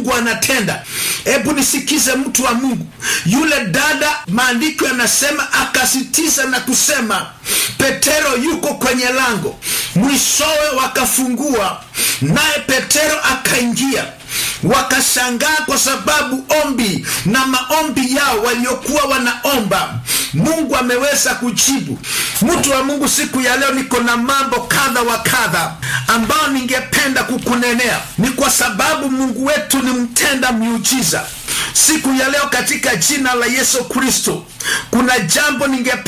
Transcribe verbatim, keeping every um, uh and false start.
Mungu anatenda. Hebu nisikize mtu wa Mungu. Yule dada, maandiko yanasema akasitiza na kusema Petero yuko kwenye lango. Mwishowe wakafungua, naye Petero akaingia. Wakashangaa kwa sababu ombi na maombi yao waliokuwa wanaomba, Mungu ameweza kujibu. Mtu wa Mungu, siku ya leo niko na mambo kadha wa kadha ambao ningependa kukunenea. Ni kwa sababu Mungu wetu ni mtenda miujiza. Siku ya leo katika jina la Yesu Kristo, kuna jambo ningependa